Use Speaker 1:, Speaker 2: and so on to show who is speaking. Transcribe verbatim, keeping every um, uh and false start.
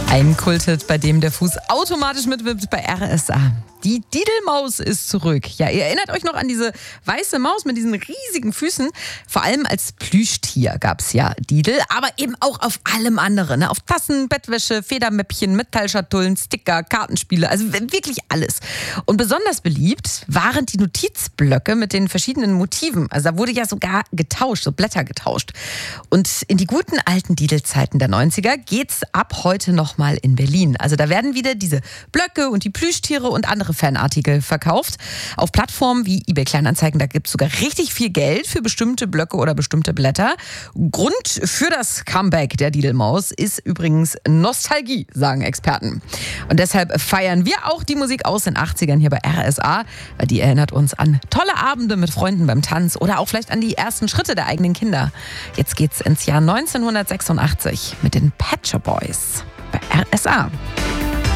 Speaker 1: Ein Kulthit, bei dem der Fuß automatisch mitwippt bei R S A. Die Didelmaus ist zurück. Ja, ihr erinnert euch noch an diese weiße Maus mit diesen riesigen Füßen? Vor allem als Plüschtier gab es ja Didel, aber eben auch auf allem anderen. Ne? Auf Tassen, Bettwäsche, Federmäppchen, Metallschatullen, Sticker, Kartenspiele, also wirklich alles. Und besonders beliebt waren die Notizblöcke mit den verschiedenen Motiven. Also da wurde ja sogar getauscht, so Blätter getauscht. Und in die guten alten Didelzeiten der neunziger geht's ab heute nochmal in Berlin. Also da werden wieder diese Blöcke und die Plüschtiere und andere Fanartikel verkauft. Auf Plattformen wie eBay Kleinanzeigen, da gibt es sogar richtig viel Geld für bestimmte Blöcke oder bestimmte Blätter. Grund für das Comeback der Didelmaus ist übrigens Nostalgie, sagen Experten. Und deshalb feiern wir auch die Musik aus den achtzigern hier bei R S A, weil die erinnert uns an tolle Abende mit Freunden beim Tanz oder auch vielleicht an die ersten Schritte der eigenen Kinder. Jetzt geht's ins Jahr neunzehnhundertsechsundachtzig mit den Pet Shop Boys bei R S A.